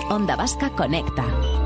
Onda Vasca Conecta.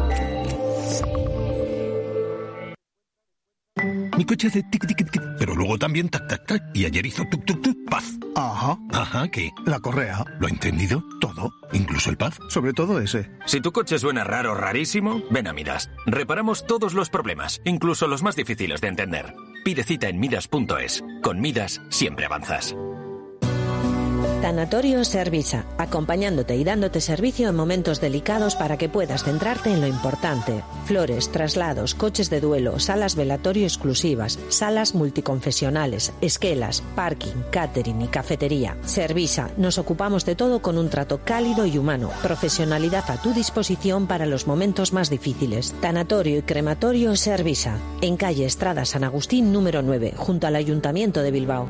Mi coche hace tic, tic, tic, pero luego también tac, tac, tac. Y ayer hizo tuk, tuk, tuk, paz. Ajá. Ajá, ¿qué? La correa. ¿Lo ha entendido? Todo. ¿Incluso el paz? Sobre todo ese. Si tu coche suena raro, rarísimo, ven a Midas. Reparamos todos los problemas, incluso los más difíciles de entender. Pide cita en midas.es. Con Midas siempre avanzas. Tanatorio Servisa, acompañándote y dándote servicio en momentos delicados para que puedas centrarte en lo importante. Flores, traslados, coches de duelo, salas velatorio exclusivas, salas multiconfesionales, esquelas, parking, catering y cafetería. Servisa, nos ocupamos de todo con un trato cálido y humano. Profesionalidad a tu disposición para los momentos más difíciles. Tanatorio y crematorio Servisa, en calle Estrada San Agustín número 9, junto al Ayuntamiento de Bilbao.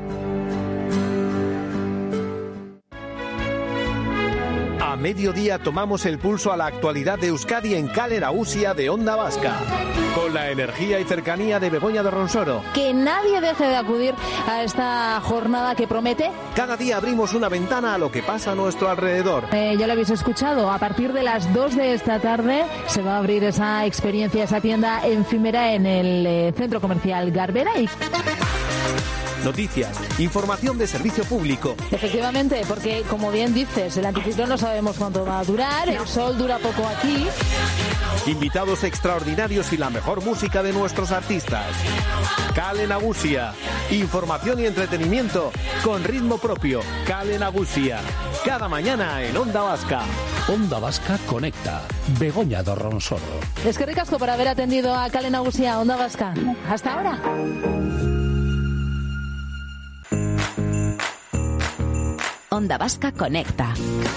A mediodía tomamos el pulso a la actualidad de Euskadi en Kale Nagusia de Onda Vasca. Con la energía y cercanía de Begoña de Ronsoro. Que nadie deje de acudir a esta jornada que promete. Cada día abrimos una ventana a lo que pasa a nuestro alrededor. Ya lo habéis escuchado, a partir de las 2 de esta tarde se va a abrir esa experiencia, esa tienda efímera en el centro comercial Garbera. Noticias, información de servicio público. Efectivamente, porque como bien dices, el anticiclón no sabemos cuánto va a durar, el sol dura poco aquí. Invitados extraordinarios y la mejor música de nuestros artistas. Kale Nagusia, información y entretenimiento con ritmo propio. Kale Nagusia, cada mañana en Onda Vasca. Onda Vasca Conecta. Begoña de Ronsoro. Es que ricasco por haber atendido a Kale Nagusia, Onda Vasca. Hasta ahora. Onda Vasca Conecta.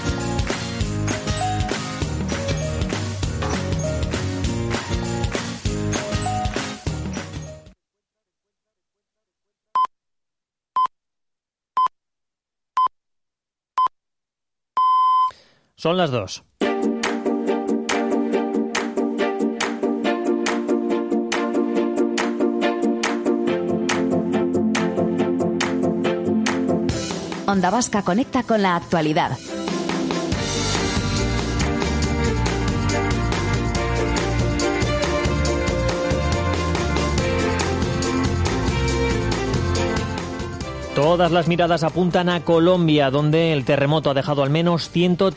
Son las 2. Onda Vasca Conecta con la actualidad. Todas las miradas apuntan a Colombia, donde el terremoto ha dejado al menos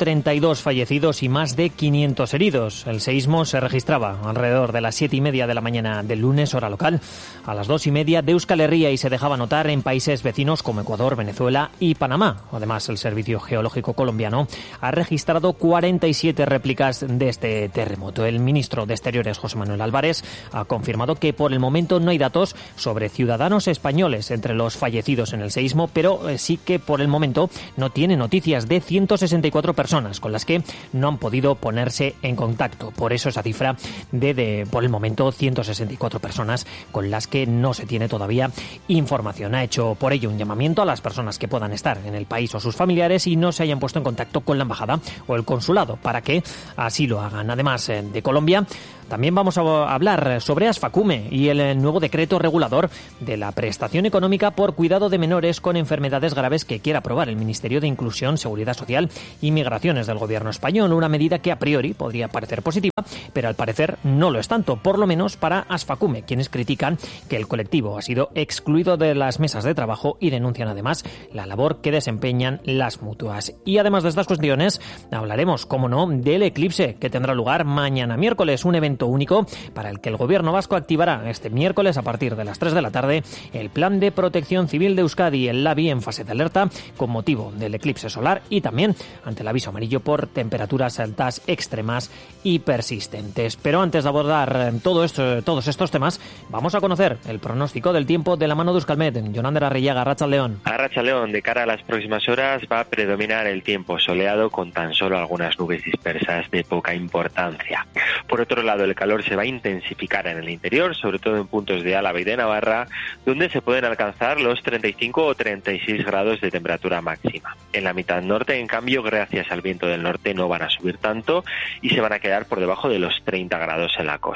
132 fallecidos y más de 500 heridos. El seísmo se registraba alrededor de las 7:30 de la mañana del lunes, hora local, a las 2:30 de Euskal Herria, y se dejaba notar en países vecinos como Ecuador, Venezuela y Panamá. Además, el Servicio Geológico colombiano ha registrado 47 réplicas de este terremoto. El ministro de Exteriores, José Manuel Álvarez, ha confirmado que por el momento no hay datos sobre ciudadanos españoles entre los fallecidos en el seísmo, pero sí que por el momento no tiene noticias de 164 personas con las que no han podido ponerse en contacto. Por eso esa cifra de por el momento 164 personas con las que no se tiene todavía información. Ha hecho por ello un llamamiento a las personas que puedan estar en el país o sus familiares y no se hayan puesto en contacto con la embajada o el consulado para que así lo hagan. Además de Colombia, también vamos a hablar sobre Asfacume y el nuevo decreto regulador de la prestación económica por cuidado de menores con enfermedades graves que quiere aprobar el Ministerio de Inclusión, Seguridad Social y Migraciones del Gobierno español. Una medida que a priori podría parecer positiva, pero al parecer no lo es tanto, por lo menos para Asfacume, quienes critican que el colectivo ha sido excluido de las mesas de trabajo y denuncian además la labor que desempeñan las mutuas. Y además de estas cuestiones, hablaremos, como no, del eclipse que tendrá lugar mañana miércoles, un evento único para el que el Gobierno vasco activará este miércoles a partir de las 3 de la tarde el Plan de Protección Civil de Euskadi, el LABI, en fase de alerta con motivo del eclipse solar y también ante el aviso amarillo por temperaturas altas extremas y persistentes. Pero antes de abordar todos estos temas, vamos a conocer el pronóstico del tiempo de la mano de Euskalmet. Jonander Arrillaga, Arratsaldeon. Arratsaldeon, de cara a las próximas horas va a predominar el tiempo soleado con tan solo algunas nubes dispersas de poca importancia. Por otro lado, el calor se va a intensificar en el interior, sobre todo en puntos de Álava y de Navarra, donde se pueden alcanzar los 35 o 36 grados de temperatura máxima. En la mitad norte, en cambio, gracias al viento del norte no van a subir tanto y se van a quedar por debajo de los 30 grados en la costa.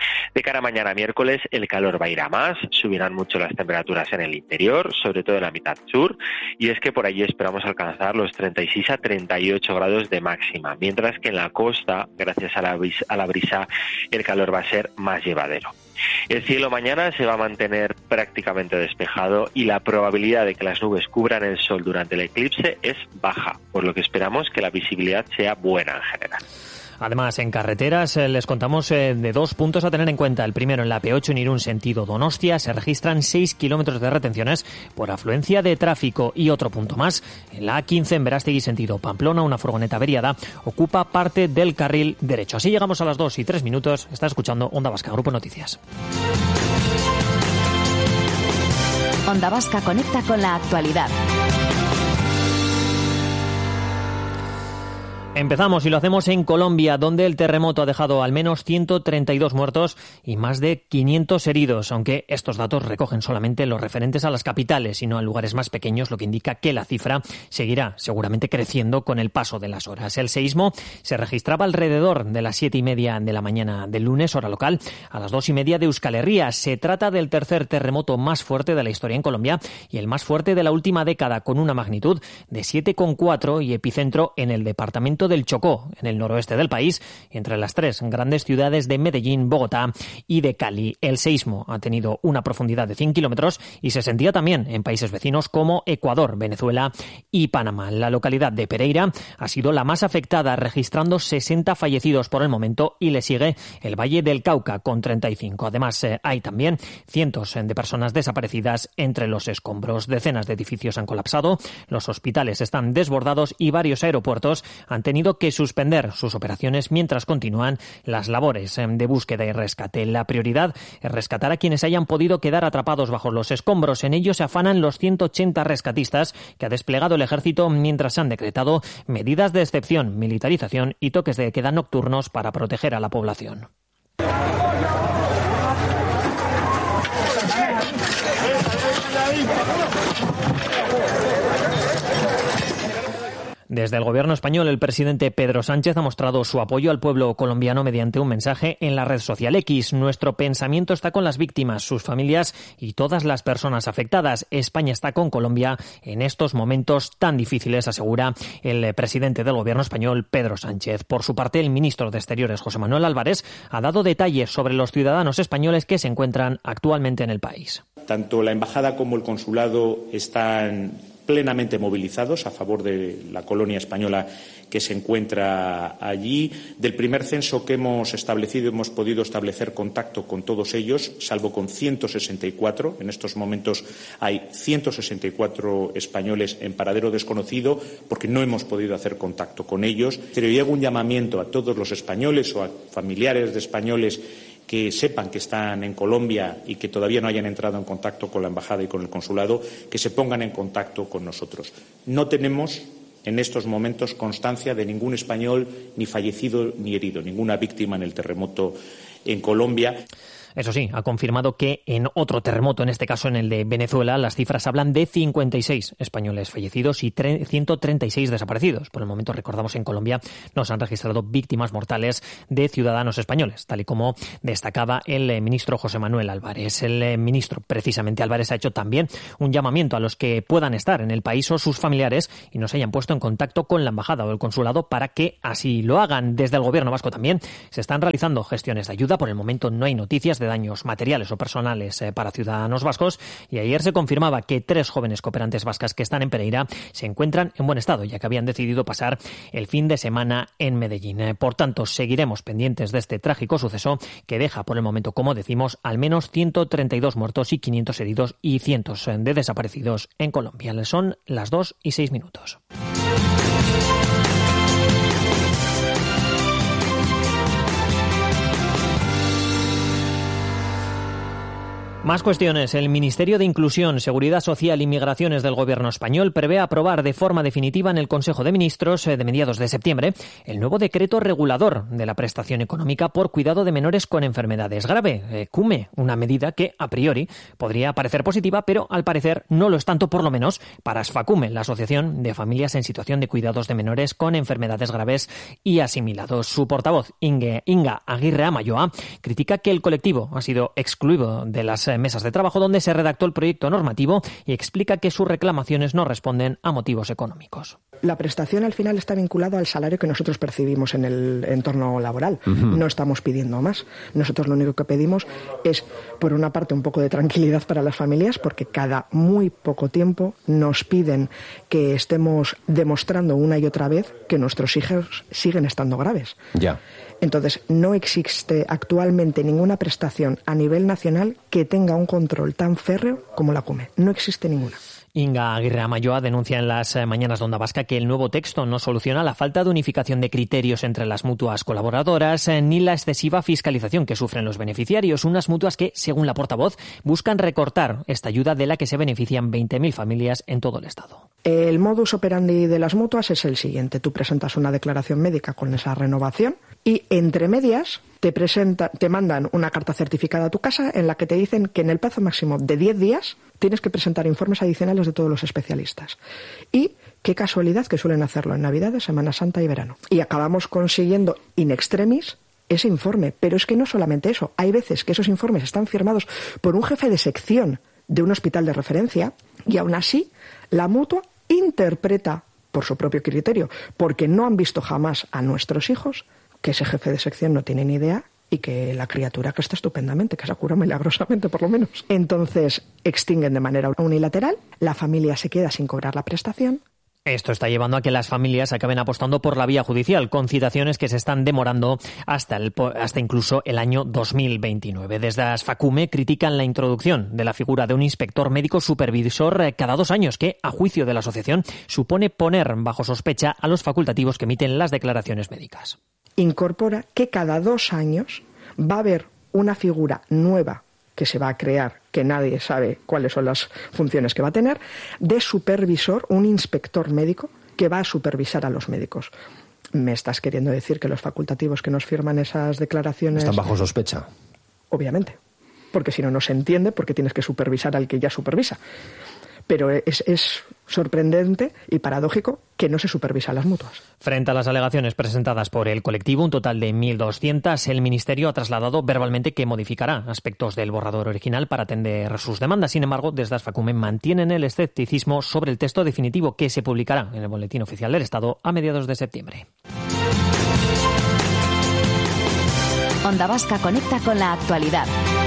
De cara a mañana miércoles, el calor va a ir a más, subirán mucho las temperaturas en el interior, sobre todo en la mitad sur, y es que por allí esperamos alcanzar los 36 a 38 grados de máxima, mientras que en la costa, gracias a la brisa, el calor va a ser más llevadero. El cielo mañana se va a mantener prácticamente despejado y la probabilidad de que las nubes cubran el sol durante el eclipse es baja, por lo que esperamos que la visibilidad sea buena en general. Además, en carreteras les contamos de 2 puntos a tener en cuenta. El primero, en la P8 en Irún, sentido Donostia, se registran 6 kilómetros de retenciones por afluencia de tráfico. Y otro punto más, en la A15 en Verástegui, sentido Pamplona, una furgoneta averiada ocupa parte del carril derecho. Así llegamos a las 2 y 3 minutos. Está escuchando Onda Vasca, Grupo Noticias. Onda Vasca conecta con la actualidad. Empezamos y lo hacemos en Colombia, donde el terremoto ha dejado al menos 132 muertos y más de 500 heridos, aunque estos datos recogen solamente los referentes a las capitales y no a lugares más pequeños, lo que indica que la cifra seguirá seguramente creciendo con el paso de las horas. El seísmo se registraba alrededor de las 7:30 de la mañana del lunes, hora local, a las 2:30 de Euskal Herria. Se trata del tercer terremoto más fuerte de la historia en Colombia y el más fuerte de la última década, con una magnitud de 7,4 y epicentro en el departamento del Chocó, en el noroeste del país, entre las 3 grandes ciudades de Medellín, Bogotá y de Cali. El seísmo ha tenido una profundidad de 100 kilómetros y se sentía también en países vecinos como Ecuador, Venezuela y Panamá. La localidad de Pereira ha sido la más afectada, registrando 60 fallecidos por el momento, y le sigue el Valle del Cauca con 35. Además, hay también cientos de personas desaparecidas entre los escombros. Decenas de edificios han colapsado, los hospitales están desbordados y varios aeropuertos han tenido que suspender sus operaciones mientras continúan las labores de búsqueda y rescate. La prioridad es rescatar a quienes hayan podido quedar atrapados bajo los escombros. En ello se afanan los 180 rescatistas que ha desplegado el ejército, mientras se han decretado medidas de excepción, militarización y toques de queda nocturnos para proteger a la población. Desde el gobierno español, el presidente Pedro Sánchez ha mostrado su apoyo al pueblo colombiano mediante un mensaje en la red social X. Nuestro pensamiento está con las víctimas, sus familias y todas las personas afectadas. España está con Colombia en estos momentos tan difíciles, asegura el presidente del gobierno español, Pedro Sánchez. Por su parte, el ministro de Exteriores, José Manuel Álvarez, ha dado detalles sobre los ciudadanos españoles que se encuentran actualmente en el país. Tanto la embajada como el consulado están plenamente movilizados a favor de la colonia española que se encuentra allí. Del primer censo que hemos establecido, hemos podido establecer contacto con todos ellos, salvo con 164. En estos momentos hay 164 españoles en paradero desconocido porque no hemos podido hacer contacto con ellos. Pero yo hago un llamamiento a todos los españoles o a familiares de españoles que sepan que están en Colombia y que todavía no hayan entrado en contacto con la embajada y con el consulado, que se pongan en contacto con nosotros. No tenemos en estos momentos constancia de ningún español ni fallecido ni herido, ninguna víctima en el terremoto en Colombia. Eso sí, ha confirmado que en otro terremoto, en este caso en el de Venezuela, las cifras hablan de 56 españoles fallecidos y 136 desaparecidos. Por el momento, recordamos, en Colombia no se han registrado víctimas mortales de ciudadanos españoles, tal y como destacaba el ministro José Manuel Álvarez. El ministro, precisamente Álvarez, ha hecho también un llamamiento a los que puedan estar en el país o sus familiares y no se hayan puesto en contacto con la embajada o el consulado para que así lo hagan. Desde el gobierno vasco también se están realizando gestiones de ayuda. Por el momento no hay noticias de daños materiales o personales para ciudadanos vascos, y ayer se confirmaba que 3 jóvenes cooperantes vascas que están en Pereira se encuentran en buen estado, ya que habían decidido pasar el fin de semana en Medellín. Por tanto, seguiremos pendientes de este trágico suceso que deja por el momento, como decimos, al menos 132 muertos y 500 heridos y cientos de desaparecidos en Colombia. Son las 2 y 6 minutos. Más cuestiones. El Ministerio de Inclusión, Seguridad Social y Migraciones del Gobierno español prevé aprobar de forma definitiva en el Consejo de Ministros de mediados de septiembre el nuevo decreto regulador de la prestación económica por cuidado de menores con enfermedades grave, CUME, una medida que a priori podría parecer positiva, pero al parecer no lo es tanto, por lo menos para ASFACUME, la Asociación de Familias en Situación de Cuidados de Menores con Enfermedades Graves y Asimilados. Su portavoz, Inga Aguirre Amayoa, critica que el colectivo ha sido excluido de las mesas de trabajo donde se redactó el proyecto normativo y explica que sus reclamaciones no responden a motivos económicos. La prestación al final está vinculada al salario que nosotros percibimos en el entorno laboral. No estamos pidiendo más. Nosotros lo único que pedimos es, por una parte, un poco de tranquilidad para las familias, porque cada muy poco tiempo nos piden que estemos demostrando una y otra vez que nuestros hijos siguen estando graves. Ya. Entonces, no existe actualmente ninguna prestación a nivel nacional que tenga un control tan férreo como la CUME. No existe ninguna. Inga Aguirre Amayoa denuncia en las mañanas de Onda Vasca que el nuevo texto no soluciona la falta de unificación de criterios entre las mutuas colaboradoras ni la excesiva fiscalización que sufren los beneficiarios. Unas mutuas que, según la portavoz, buscan recortar esta ayuda de la que se benefician 20.000 familias en todo el Estado. El modus operandi de las mutuas es el siguiente. Tú presentas una declaración médica con esa renovación y, entre medias, te mandan una carta certificada a tu casa en la que te dicen que en el plazo máximo de 10 días tienes que presentar informes adicionales de todos los especialistas. Y qué casualidad que suelen hacerlo en Navidades, Semana Santa y verano. Y acabamos consiguiendo in extremis ese informe. Pero es que no solamente eso. Hay veces que esos informes están firmados por un jefe de sección de un hospital de referencia y aún así la mutua interpreta por su propio criterio, porque no han visto jamás a nuestros hijos, que ese jefe de sección no tiene ni idea y que la criatura que está estupendamente, que se cura milagrosamente por lo menos. Entonces extinguen de manera unilateral, la familia se queda sin cobrar la prestación. Esto está llevando a que las familias acaben apostando por la vía judicial, con citaciones que se están demorando hasta incluso el año 2029. Desde ASFACUME critican la introducción de la figura de un inspector médico supervisor cada 2 años, que, a juicio de la asociación, supone poner bajo sospecha a los facultativos que emiten las declaraciones médicas. Incorpora que cada 2 años va a haber una figura nueva que se va a crear, que nadie sabe cuáles son las funciones que va a tener, de supervisor, un inspector médico que va a supervisar a los médicos. ¿Me estás queriendo decir que los facultativos que nos firman esas declaraciones están bajo sospecha? Obviamente, porque si no, no se entiende por qué tienes que supervisar al que ya supervisa. Pero es sorprendente y paradójico que no se supervisa a las mutuas. Frente a las alegaciones presentadas por el colectivo, un total de 1.200, el Ministerio ha trasladado verbalmente que modificará aspectos del borrador original para atender sus demandas. Sin embargo, desde ASFACUME mantienen el escepticismo sobre el texto definitivo que se publicará en el Boletín Oficial del Estado a mediados de septiembre. Onda Vasca conecta con la actualidad.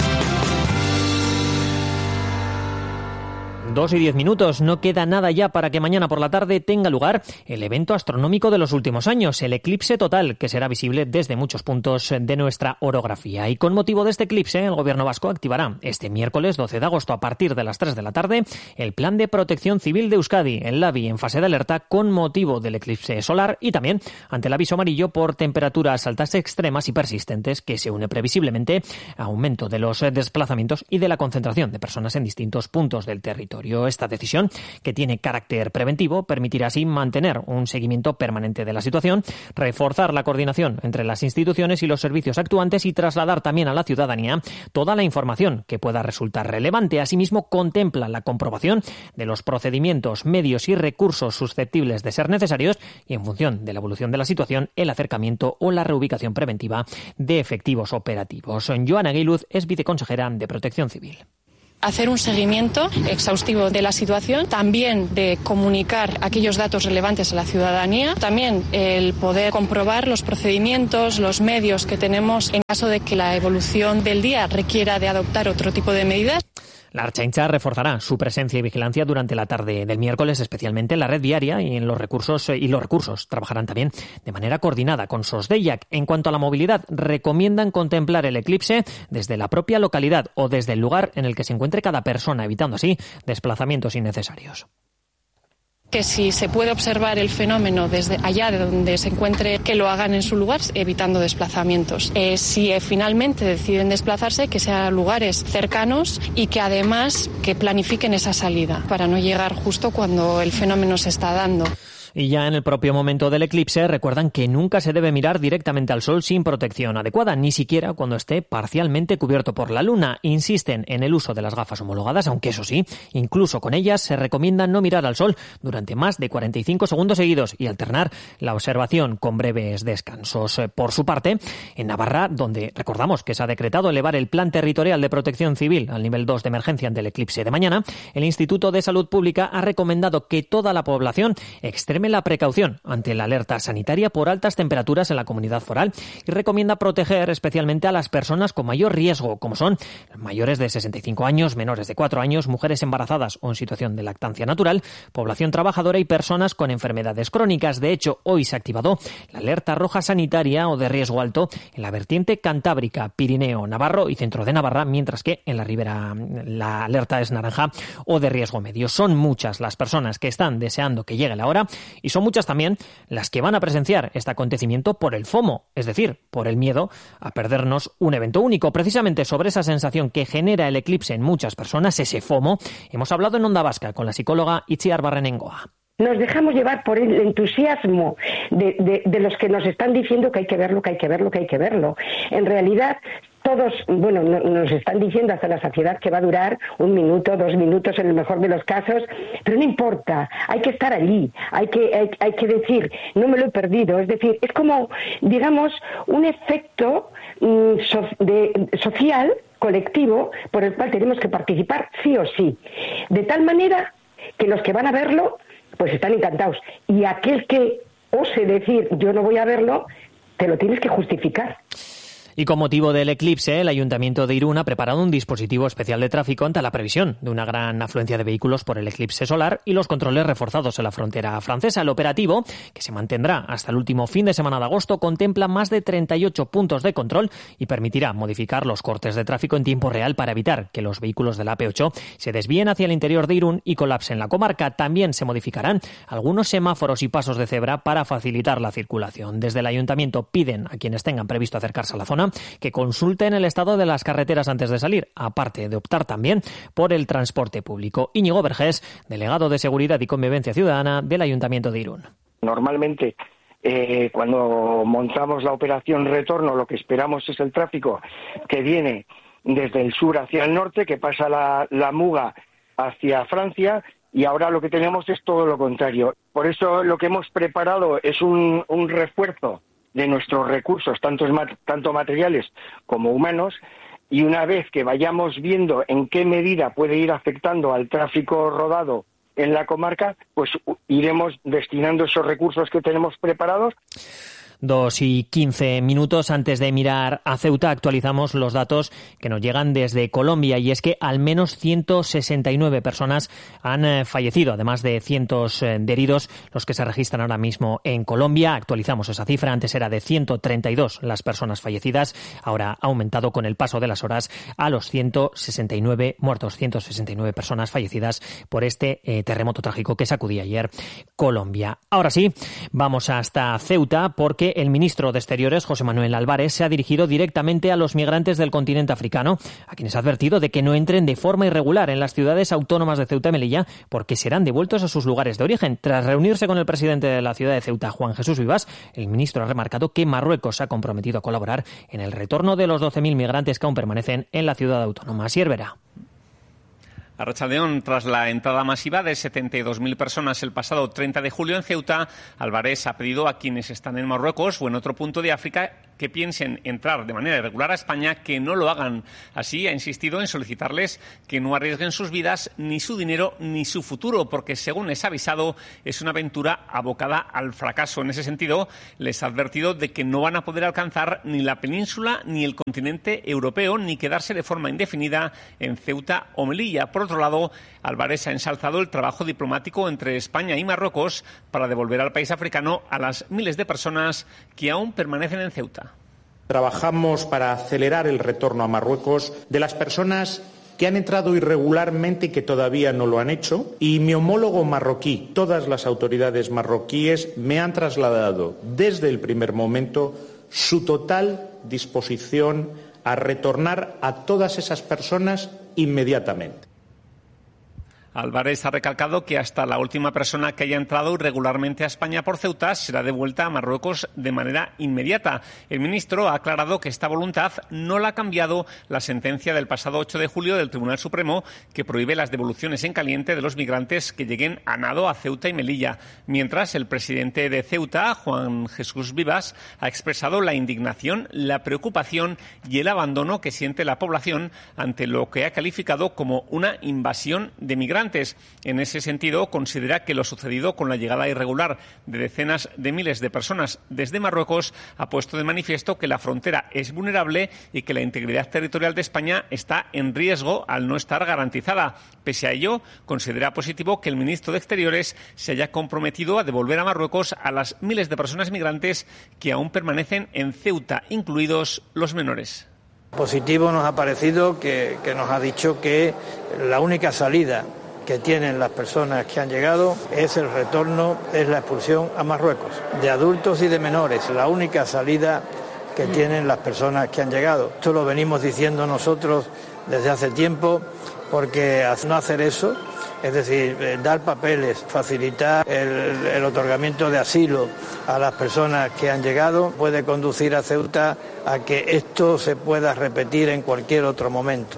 2:10. No queda nada ya para que mañana por la tarde tenga lugar el evento astronómico de los últimos años, el eclipse total, que será visible desde muchos puntos de nuestra orografía. Y con motivo de este eclipse, el Gobierno vasco activará este miércoles 12 de agosto a partir de las 3 de la tarde el Plan de Protección Civil de Euskadi, el LABI, en fase de alerta con motivo del eclipse solar y también ante el aviso amarillo por temperaturas altas extremas y persistentes, que se une previsiblemente a aumento de los desplazamientos y de la concentración de personas en distintos puntos del territorio. Esta decisión, que tiene carácter preventivo, permitirá así mantener un seguimiento permanente de la situación, reforzar la coordinación entre las instituciones y los servicios actuantes y trasladar también a la ciudadanía toda la información que pueda resultar relevante. Asimismo, contempla la comprobación de los procedimientos, medios y recursos susceptibles de ser necesarios y, en función de la evolución de la situación, el acercamiento o la reubicación preventiva de efectivos operativos. Joana Aguiluz es viceconsejera de Protección Civil. Hacer un seguimiento exhaustivo de la situación, también de comunicar aquellos datos relevantes a la ciudadanía, también el poder comprobar los procedimientos, los medios que tenemos en caso de que la evolución del día requiera de adoptar otro tipo de medidas. La Ertzaintza reforzará su presencia y vigilancia durante la tarde del miércoles, especialmente en la red viaria y en los recursos trabajarán también de manera coordinada con SOSDEIAC. En cuanto a la movilidad, recomiendan contemplar el eclipse desde la propia localidad o desde el lugar en el que se encuentre cada persona, evitando así desplazamientos innecesarios. Que si se puede observar el fenómeno desde allá de donde se encuentre, que lo hagan en su lugar, evitando desplazamientos. Si finalmente deciden desplazarse, que sean lugares cercanos y que además que planifiquen esa salida para no llegar justo cuando el fenómeno se está dando. Y ya en el propio momento del eclipse recuerdan que nunca se debe mirar directamente al sol sin protección adecuada, ni siquiera cuando esté parcialmente cubierto por la luna. Insisten en el uso de las gafas homologadas, aunque eso sí, incluso con ellas se recomienda no mirar al sol durante más de 45 segundos seguidos y alternar la observación con breves descansos. Por su parte, en Navarra, donde recordamos que se ha decretado elevar el Plan Territorial de Protección Civil al nivel 2 de emergencia ante el eclipse de mañana, el Instituto de Salud Pública ha recomendado que toda la población extreme la precaución ante la alerta sanitaria por altas temperaturas en la comunidad foral y recomienda proteger especialmente a las personas con mayor riesgo, como son mayores de 65 años, menores de 4 años, mujeres embarazadas o en situación de lactancia natural, población trabajadora y personas con enfermedades crónicas. De hecho, hoy se ha activado la alerta roja sanitaria o de riesgo alto en la vertiente cantábrica, Pirineo, Navarro y centro de Navarra, mientras que en la ribera la alerta es naranja o de riesgo medio. Son muchas las personas que están deseando que llegue la hora y son muchas también las que van a presenciar este acontecimiento por el FOMO, es decir, por el miedo a perdernos un evento único. Precisamente sobre esa sensación que genera el eclipse en muchas personas, ese FOMO, hemos hablado en Onda Vasca con la psicóloga Itziar Barrenengoa. Nos dejamos llevar por el entusiasmo de los que nos están diciendo que hay que verlo, que hay que verlo, que hay que verlo. En realidad, todos, nos están diciendo hasta la saciedad que va a durar 1 minuto, 2 minutos en el mejor de los casos, pero no importa, hay que estar allí, hay que decir, no me lo he perdido. Es decir, es como, digamos, un efecto social, colectivo, por el cual tenemos que participar sí o sí. De tal manera que los que van a verlo pues están encantados. Y aquel que ose decir yo no voy a verlo, te lo tienes que justificar. Y con motivo del eclipse, el Ayuntamiento de Irún ha preparado un dispositivo especial de tráfico ante la previsión de una gran afluencia de vehículos por el eclipse solar y los controles reforzados en la frontera francesa. El operativo, que se mantendrá hasta el último fin de semana de agosto, contempla más de 38 puntos de control y permitirá modificar los cortes de tráfico en tiempo real para evitar que los vehículos de la AP8 se desvíen hacia el interior de Irún y colapsen la comarca. También se modificarán algunos semáforos y pasos de cebra para facilitar la circulación. Desde el Ayuntamiento piden a quienes tengan previsto acercarse a la zona que consulten el estado de las carreteras antes de salir, aparte de optar también por el transporte público. Íñigo Vergés, delegado de Seguridad y Convivencia Ciudadana del Ayuntamiento de Irún. Normalmente, cuando montamos la operación retorno, lo que esperamos es el tráfico que viene desde el sur hacia el norte, que pasa la Muga hacia Francia, y ahora lo que tenemos es todo lo contrario. Por eso lo que hemos preparado es un refuerzo de nuestros recursos, tanto materiales como humanos, y una vez que vayamos viendo en qué medida puede ir afectando al tráfico rodado en la comarca, pues iremos destinando esos recursos que tenemos preparados. 2:15 antes de mirar a Ceuta, actualizamos los datos que nos llegan desde Colombia, y es que al menos 169 personas han fallecido, además de cientos de heridos los que se registran ahora mismo en Colombia. Actualizamos esa cifra, antes era de 132 las personas fallecidas, ahora ha aumentado con el paso de las horas a los 169 muertos, 169 personas fallecidas por este terremoto trágico que sacudía ayer Colombia. Ahora sí, vamos hasta Ceuta porque el ministro de Exteriores, José Manuel Álvarez, se ha dirigido directamente a los migrantes del continente africano, a quienes ha advertido de que no entren de forma irregular en las ciudades autónomas de Ceuta y Melilla, porque serán devueltos a sus lugares de origen. Tras reunirse con el presidente de la ciudad de Ceuta, Juan Jesús Vivas, el ministro ha remarcado que Marruecos se ha comprometido a colaborar en el retorno de los 12.000 migrantes que aún permanecen en la ciudad autónoma. Asier Vera. Arratsaldeón, tras la entrada masiva de 72.000 personas el pasado 30 de julio en Ceuta, Álvarez ha pedido a quienes están en Marruecos o en otro punto de África que piensen entrar de manera irregular a España, que no lo hagan. Así ha insistido en solicitarles que no arriesguen sus vidas, ni su dinero, ni su futuro, porque según les ha avisado, es una aventura abocada al fracaso. En ese sentido, les ha advertido de que no van a poder alcanzar ni la península ni el continente europeo, ni quedarse de forma indefinida en Ceuta o Melilla. Por otro lado, Álvarez ha ensalzado el trabajo diplomático entre España y Marruecos para devolver al país africano a las miles de personas que aún permanecen en Ceuta. Trabajamos para acelerar el retorno a Marruecos de las personas que han entrado irregularmente y que todavía no lo han hecho. Y mi homólogo marroquí, todas las autoridades marroquíes me han trasladado desde el primer momento su total disposición a retornar a todas esas personas inmediatamente. Álvarez ha recalcado que hasta la última persona que haya entrado irregularmente a España por Ceuta será devuelta a Marruecos de manera inmediata. El ministro ha aclarado que esta voluntad no la ha cambiado la sentencia del pasado 8 de julio del Tribunal Supremo que prohíbe las devoluciones en caliente de los migrantes que lleguen a nado a Ceuta y Melilla. Mientras, el presidente de Ceuta, Juan Jesús Vivas, ha expresado la indignación, la preocupación y el abandono que siente la población ante lo que ha calificado como una invasión de migrantes. En ese sentido, considera que lo sucedido con la llegada irregular de decenas de miles de personas desde Marruecos ha puesto de manifiesto que la frontera es vulnerable y que la integridad territorial de España está en riesgo al no estar garantizada. Pese a ello, considera positivo que el ministro de Exteriores se haya comprometido a devolver a Marruecos a las miles de personas migrantes que aún permanecen en Ceuta, incluidos los menores. Positivo nos ha parecido que nos ha dicho que la única salida que tienen las personas que han llegado es el retorno, es la expulsión a Marruecos, de adultos y de menores, la única salida que tienen las personas que han llegado. Esto lo venimos diciendo nosotros desde hace tiempo, porque al no hacer eso, es decir, dar papeles, facilitar el otorgamiento de asilo a las personas que han llegado, puede conducir a Ceuta a que esto se pueda repetir en cualquier otro momento.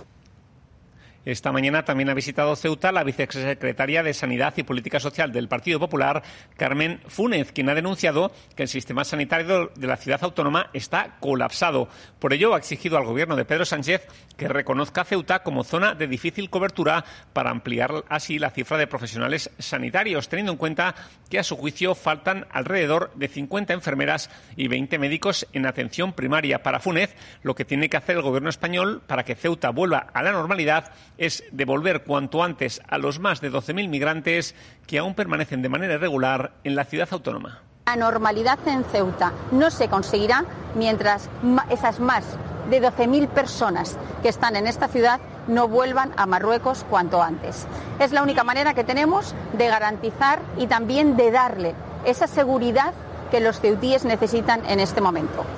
Esta mañana también ha visitado Ceuta la vicesecretaria de Sanidad y Política Social del Partido Popular, Carmen Fúnez, quien ha denunciado que el sistema sanitario de la ciudad autónoma está colapsado. Por ello, ha exigido al gobierno de Pedro Sánchez que reconozca a Ceuta como zona de difícil cobertura para ampliar así la cifra de profesionales sanitarios, teniendo en cuenta que a su juicio faltan alrededor de 50 enfermeras y 20 médicos en atención primaria. Para Fúnez, lo que tiene que hacer el gobierno español para que Ceuta vuelva a la normalidad es devolver cuanto antes a los más de 12.000 migrantes que aún permanecen de manera irregular en la ciudad autónoma. La normalidad en Ceuta no se conseguirá mientras esas más de 12.000 personas que están en esta ciudad no vuelvan a Marruecos cuanto antes. Es la única manera que tenemos de garantizar y también de darle esa seguridad que los ceutíes necesitan en este momento.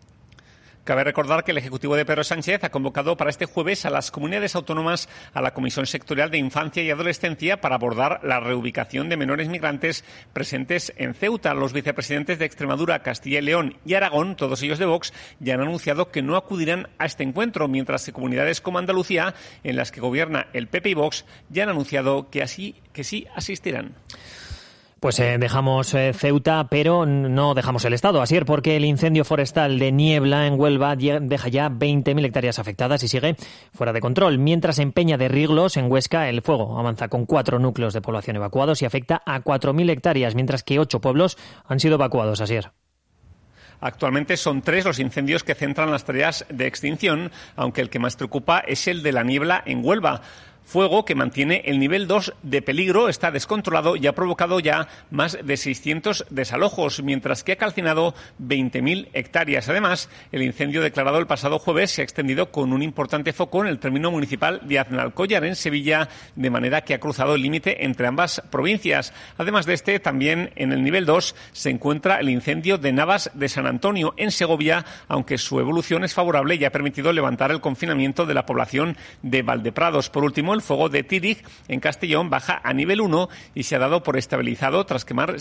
Cabe recordar que el Ejecutivo de Pedro Sánchez ha convocado para este jueves a las comunidades autónomas a la Comisión Sectorial de Infancia y Adolescencia para abordar la reubicación de menores migrantes presentes en Ceuta. Los vicepresidentes de Extremadura, Castilla y León y Aragón, todos ellos de Vox, ya han anunciado que no acudirán a este encuentro, mientras que comunidades como Andalucía, en las que gobierna el PP y Vox, ya han anunciado que sí asistirán. Pues dejamos Ceuta, pero no dejamos el estado, Asier, porque el incendio forestal de Niebla en Huelva deja ya 20.000 hectáreas afectadas y sigue fuera de control. Mientras en Peña de Riglos, en Huesca, el fuego avanza con 4 núcleos de población evacuados y afecta a 4.000 hectáreas, mientras que 8 pueblos han sido evacuados, Asier. Actualmente son 3 los incendios que centran las tareas de extinción, aunque el que más preocupa es el de la Niebla en Huelva. Fuego que mantiene el nivel 2 de peligro, está descontrolado y ha provocado ya más de 600 desalojos, mientras que ha calcinado 20.000 hectáreas. Además, el incendio declarado el pasado jueves se ha extendido con un importante foco en el término municipal de Aznalcóllar, en Sevilla, de manera que ha cruzado el límite entre ambas provincias. Además de este, también en el nivel 2 se encuentra el incendio de Navas de San Antonio, en Segovia, aunque su evolución es favorable y ha permitido levantar el confinamiento de la población de Valdeprados. Por último, el fuego de Tírig, en Castellón, baja a nivel 1 y se ha dado por estabilizado tras quemar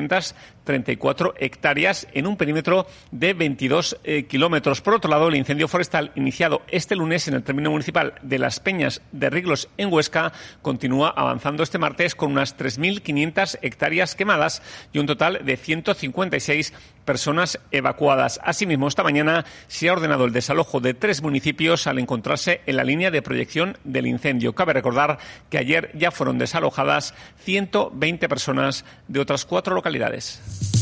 734 hectáreas en un perímetro de 22 kilómetros. Por otro lado, el incendio forestal iniciado este lunes en el término municipal de Las Peñas de Riglos, en Huesca, continúa avanzando este martes con unas 3.500 hectáreas quemadas y un total de 156 personas evacuadas. Asimismo, esta mañana se ha ordenado el desalojo de 3 municipios al encontrarse en la línea de proyección del incendio. Cabe recordar que ayer ya fueron desalojadas 120 personas de otras 4 localidades.